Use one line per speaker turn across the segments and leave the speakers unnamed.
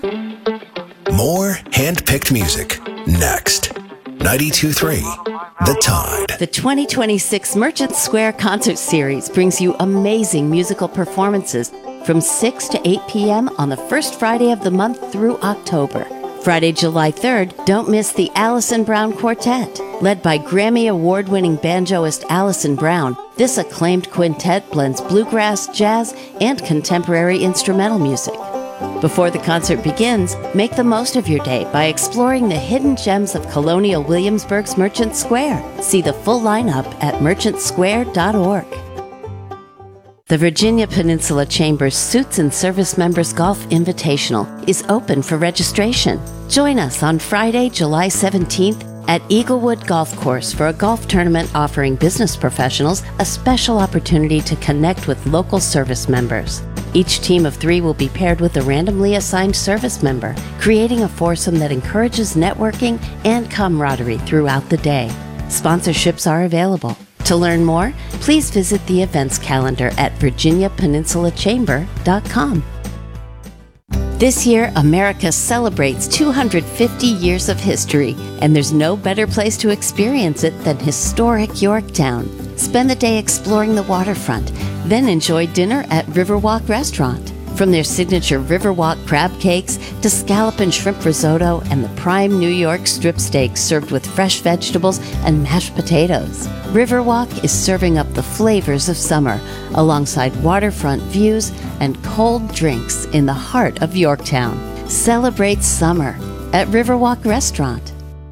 More hand-picked music next. 92.3 The Tide.
The 2026 Merchant Square Concert Series brings you amazing musical performances from 6 to 8 p.m. on the first Friday of the month through October. Friday, July 3rd, don't miss the Alison Brown Quartet. Led by Grammy Award-winning banjoist Alison Brown, this acclaimed quintet blends bluegrass, jazz, and contemporary instrumental music. Before the concert begins, make the most of your day by exploring the hidden gems of Colonial Williamsburg's Merchant Square. See the full lineup at merchantsquare.org. The Virginia Peninsula Chamber's Suits and Service Members Golf Invitational is open for registration. Join us on Friday, July 17th at Eaglewood Golf Course for a golf tournament offering business professionals a special opportunity to connect with local service members. Each team of 3 will be paired with a randomly assigned service member, creating a foursome that encourages networking and camaraderie throughout the day. Sponsorships are available. To learn more, please visit the events calendar at virginiapeninsulachamber.com. This year, America celebrates 250 years of history, and there's no better place to experience it than historic Yorktown. Spend the day exploring the waterfront, then enjoy dinner at Riverwalk Restaurant. From their signature Riverwalk crab cakes to scallop and shrimp risotto and the prime New York strip steaks served with fresh vegetables and mashed potatoes, Riverwalk is serving up the flavors of summer alongside waterfront views and cold drinks in the heart of Yorktown. Celebrate summer at Riverwalk Restaurant.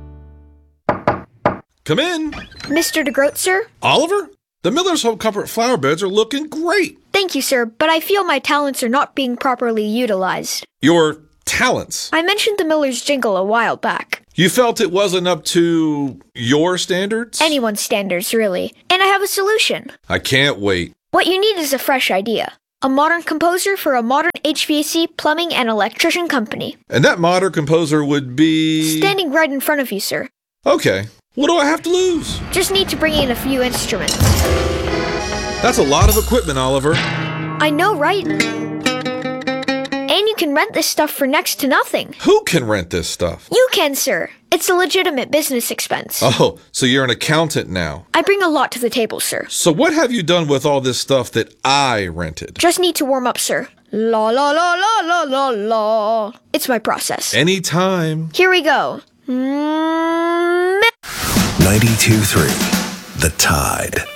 Come in.
Mr. DeGroat, sir?
Oliver? The Miller's Home Comfort flower beds are looking great.
Thank you, sir, but I feel my talents are not being properly utilized.
Your talents?
I mentioned the Miller's jingle a while back.
You felt it wasn't up to your standards?
Anyone's standards, really. And I have a solution.
I can't wait.
What you need is a fresh idea. A modern composer for a modern HVAC, plumbing, and electrician company.
And that modern composer would be...
Standing right in front of you, sir.
Okay. What do I have to lose?
Just need to bring in a few instruments.
That's a lot of equipment, Oliver.
I know, right? And you can rent this stuff for next to nothing.
Who can rent this stuff?
You can, sir. It's a legitimate business expense.
Oh, so you're an accountant now.
I bring a lot to the table, sir.
So what have you done with all this stuff that I rented?
Just need to warm up, sir. La la la la la la la. It's my process.
Anytime.
Here we go.
92.3 The Tide.